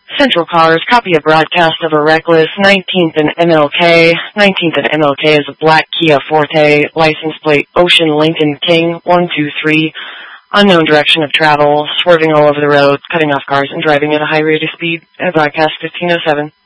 Central Cars, copy a broadcast of a reckless 19th and MLK. 19th and MLK is a black Kia Forte, license plate Ocean Lincoln King 123, unknown direction of travel, swerving all over the road, cutting off cars and driving at a high rate of speed. Broadcast 1507.